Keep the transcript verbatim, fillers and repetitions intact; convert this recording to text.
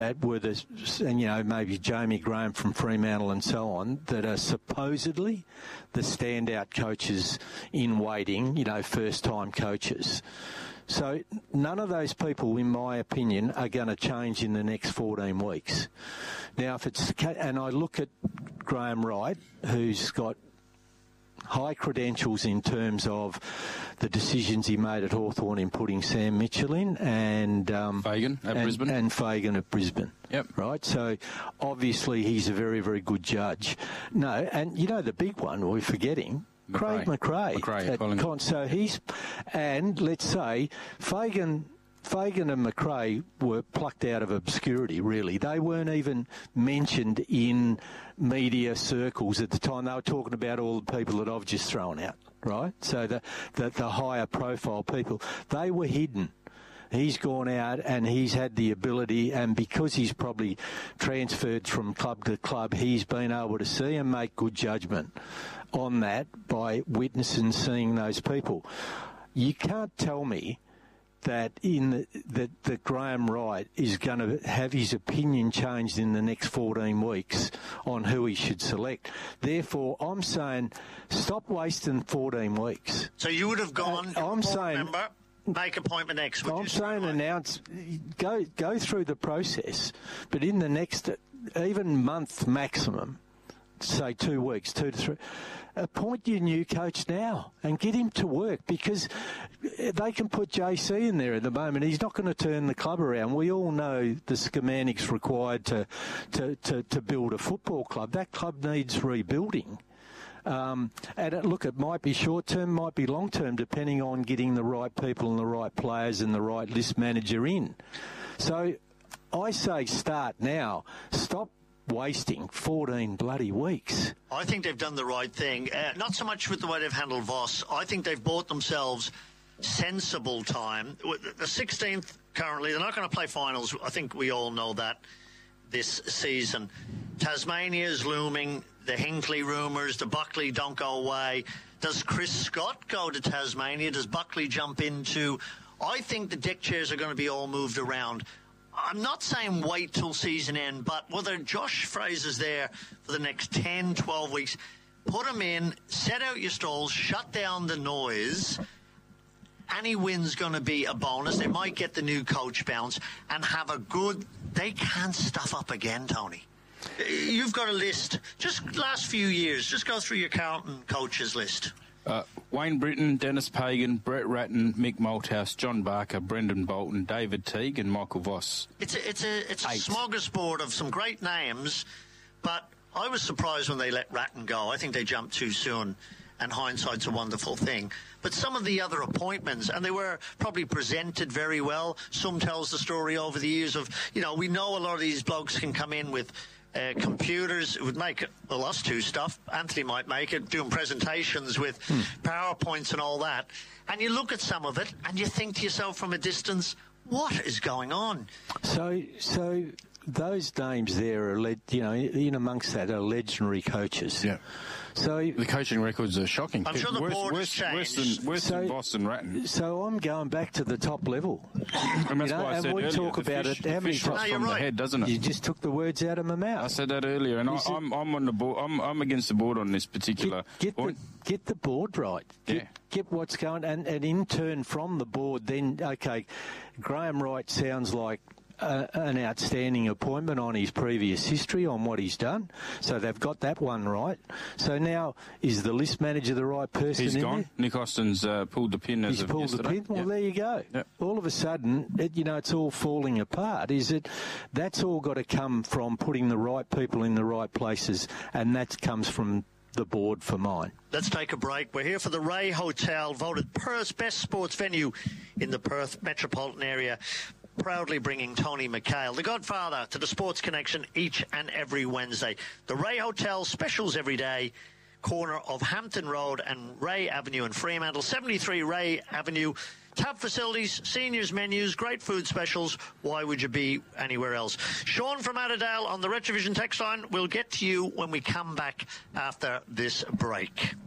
that were the, and you know, maybe Jamie Graham from Fremantle and so on, that are supposedly the standout coaches in waiting, you know, first-time coaches. So none of those people, in my opinion, are going to change in the next fourteen weeks. Now, if it's, and I look at Graham Wright, who's got high credentials in terms of the decisions he made at Hawthorn in putting Sam Mitchell in and um, Fagan at and, Brisbane. And Fagan at Brisbane. Yep. Right? So obviously he's a very, very good judge. No, and you know the big one we're forgetting, McRae. Craig McRae. McRae at Con- so he's, and let's say Fagan... Fagan and McRae were plucked out of obscurity, really. They weren't even mentioned in media circles at the time. They were talking about all the people that I've just thrown out, right? So the, the, the higher profile people, they were hidden. He's gone out and he's had the ability, and because he's probably transferred from club to club, he's been able to see and make good judgment on that by witnessing, seeing those people. You can't tell me that in the, that that Graham Wright is going to have his opinion changed in the next fourteen weeks on who he should select. Therefore, I'm saying stop wasting fourteen weeks. So you would have gone. Uh, I'm saying member, make appointment X. I'm saying announce, go go through the process, but in the next even month maximum, say two weeks, two to three. Appoint your new coach now and get him to work, because they can put J C in there at the moment. He's not going to turn the club around. We all know the schematics required to, to, to, to build a football club. That club needs rebuilding. Um, and it, look, it might be short-term, might be long-term, depending on getting the right people and the right players and the right list manager in. So I say start now. Stop wasting fourteen bloody weeks. I think they've done the right thing. Uh, not so much with the way they've handled Voss. I think they've bought themselves sensible time. The sixteenth currently, they're not going to play finals. I think we all know that this season. Tasmania is looming. The Hinckley rumours, the Buckley don't go away. Does Chris Scott go to Tasmania? Does Buckley jump into... I think the deck chairs are going to be all moved around. I'm not saying wait till season end, but whether Josh Fraser's there for the next ten, twelve weeks, put him in, set out your stalls, shut down the noise. Any win's going to be a bonus. They might get the new coach bounce and have a good... They can't stuff up again, Tony. You've got a list. Just last few years, just go through your Carlton coaches list. Uh, Wayne Britton, Dennis Pagan, Brett Ratton, Mick Malthouse, John Barker, Brendan Bolton, David Teague and Michael Voss. It's a, it's a, it's a smorgasbord of some great names, but I was surprised when they let Ratton go. I think they jumped too soon, and hindsight's a wonderful thing. But some of the other appointments, and they were probably presented very well. Some tells the story over the years of, you know, we know a lot of these blokes can come in with Uh, computers. It would make it, well, us two stuff. Anthony might make it, doing presentations with hmm. PowerPoints and all that. And you look at some of it and you think to yourself from a distance, what is going on? So, so those names there are, you know, in amongst that are legendary coaches. Yeah. So the coaching records are shocking. I'm sure the worse, board worse, has worse changed. than, worse so, than Voss and Ratton. So I'm going back to the top level. And that's you know, why I and said we earlier, talk about fish, it. How many times no, from right. the head, doesn't it? You just took the words out of my mouth. I said that earlier, and I, said, I'm I'm on the board. I'm I'm against the board on this particular get, get point. The, get the board right. Get, yeah. get what's going, and, and in turn from the board, then okay, Graham Wright sounds like Uh, an outstanding appointment on his previous history, on what he's done. So they've got that one right. So now, is the list manager the right person? He's in gone. there? Nick Austin's uh, pulled the pin as He's of pulled yesterday. the pin. Well, yep. there you go. Yep. All of a sudden, it, you know, it's all falling apart. Is it? That's all got to come from putting the right people in the right places, and that comes from the board for mine. Let's take a break. We're here for the Ray Hotel, voted Perth's best sports venue in the Perth metropolitan area. Proudly bringing Tony McHale, the godfather, to the Sports Connection each and every Wednesday. The Ray Hotel, specials every day, corner of Hampton Road and Ray Avenue in Fremantle, seventy-three Ray Avenue. Tab facilities, seniors menus, great food specials. Why would you be anywhere else? Sean from Adderale on the Retrovision text line. We'll get to you when we come back after this break.